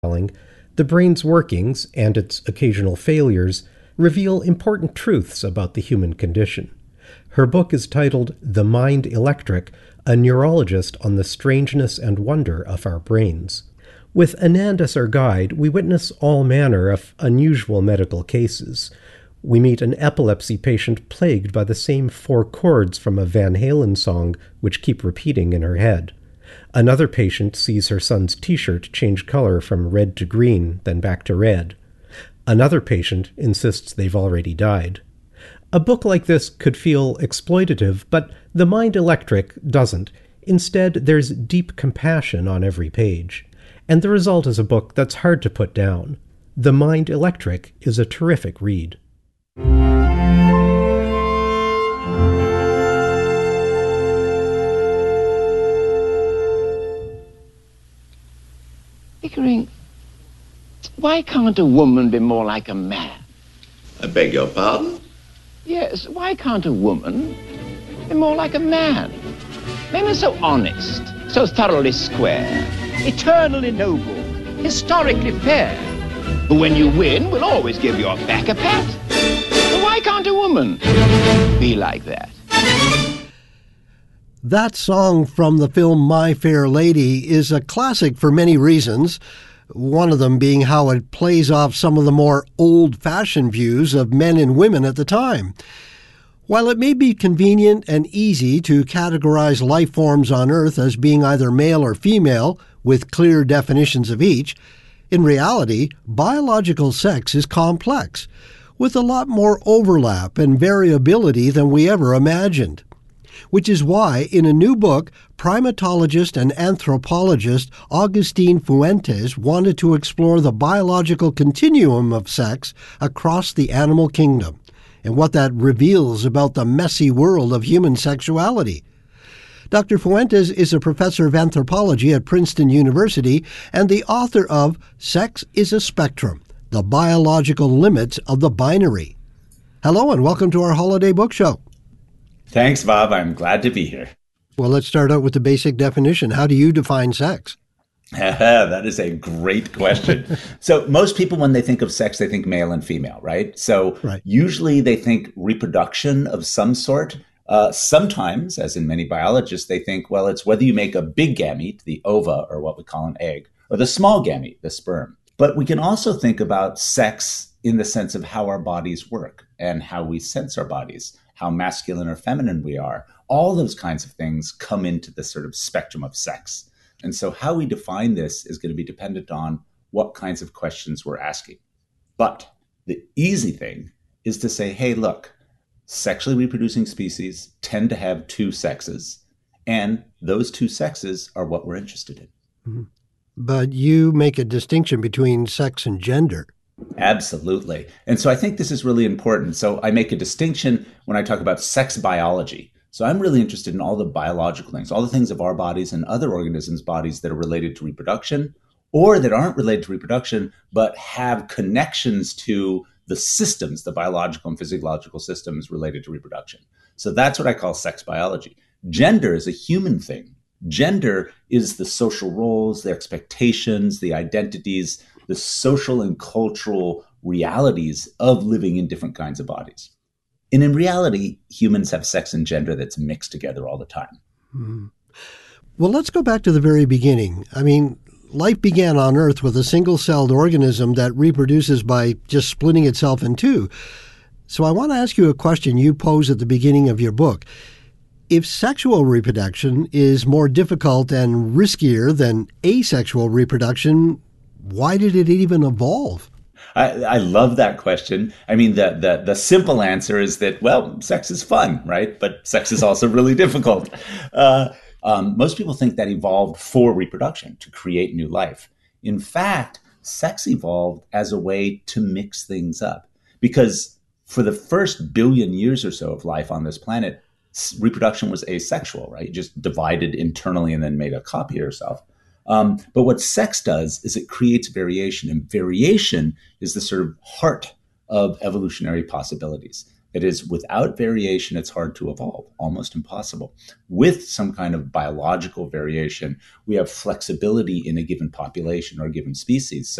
the brain's workings and its occasional failures reveal important truths about the human condition. Her book is titled The Mind Electric, a neurologist on the strangeness and wonder of our brains. With Anand as our guide, we witness all manner of unusual medical cases. We meet an epilepsy patient plagued by the same 4 chords from a Van Halen song which keep repeating in her head. Another patient sees her son's t-shirt change color from red to green, then back to red. Another patient insists they've already died. A book like this could feel exploitative, but The Mind Electric doesn't. Instead, there's deep compassion on every page. And the result is a book that's hard to put down. The Mind Electric is a terrific read. Pickering, why can't a woman be more like a man? I beg your pardon? Yes, why can't a woman be more like a man? Men are so honest, so thoroughly square, eternally noble, historically fair. But when you win, we'll always give your back a pat. But why can't a woman be like that? That song from the film My Fair Lady is a classic for many reasons, one of them being how it plays off some of the more old-fashioned views of men and women at the time. While it may be convenient and easy to categorize life forms on Earth as being either male or female, with clear definitions of each, in reality, biological sex is complex, with a lot more overlap and variability than we ever imagined. Which is why, in a new book, primatologist and anthropologist Agustin Fuentes wanted to explore the biological continuum of sex across the animal kingdom, and what that reveals about the messy world of human sexuality. Dr. Fuentes is a professor of anthropology at Princeton University and the author of Sex is a Spectrum, The Biological Limits of the Binary. Hello and welcome to our holiday book show. Thanks, Bob. I'm glad to be here. Well, let's start out with the basic definition. How do you define sex? That is a great question. So most people, when they think of sex, they think male and female, right? So Usually they think reproduction of some sort. Sometimes, as in many biologists, they think, well, it's whether you make a big gamete, the ova, or what we call an egg, or the small gamete, the sperm. But we can also think about sex in the sense of how our bodies work and how we sense our bodies, how masculine or feminine we are. All those kinds of things come into the sort of spectrum of sex. And so how we define this is going to be dependent on what kinds of questions we're asking. But the easy thing is to say, hey, look, sexually reproducing species tend to have 2 sexes, and those 2 sexes are what we're interested in. Mm-hmm. But you make a distinction between sex and gender. Absolutely. And so I think this is really important. So I make a distinction when I talk about sex biology. So I'm really interested in all the biological things, all the things of our bodies and other organisms' bodies that are related to reproduction or that aren't related to reproduction, but have connections to the systems, the biological and physiological systems related to reproduction. So that's what I call sex biology. Gender is a human thing. Gender is the social roles, the expectations, the identities, the social and cultural realities of living in different kinds of bodies. And in reality, humans have sex and gender that's mixed together all the time. Mm-hmm. Well, let's go back to the very beginning. I mean, life began on Earth with a single-celled organism that reproduces by just splitting itself in 2. So I want to ask you a question you pose at the beginning of your book. If sexual reproduction is more difficult and riskier than asexual reproduction, why did it even evolve? I love that question. I mean, the simple answer is that, well, sex is fun, right? But sex is also really difficult. Most people think that evolved for reproduction, to create new life. In fact, sex evolved as a way to mix things up. Because for the first billion years or so of life on this planet, reproduction was asexual, right? You just divided internally and then made a copy of yourself. But what sex does is it creates variation, and variation is the sort of heart of evolutionary possibilities. That is, without variation, it's hard to evolve, almost impossible. With some kind of biological variation, we have flexibility in a given population or a given species.